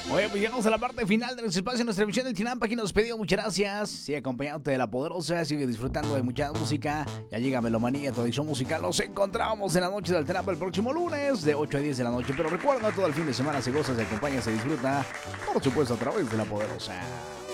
Oye, pues llegamos a la parte final de nuestro espacio, nuestra emisión del Tinampa. Aquí nos despedimos, muchas gracias. Sigue acompañándote de La Poderosa, sigue disfrutando de mucha música. Ya llega Melomanía, tu edición musical. Nos encontramos en la noche del Tinampa el próximo lunes de 8 a 10 de la noche. Pero recuerda, todo el fin de semana se goza, se acompaña, se disfruta, por supuesto, a través de La Poderosa.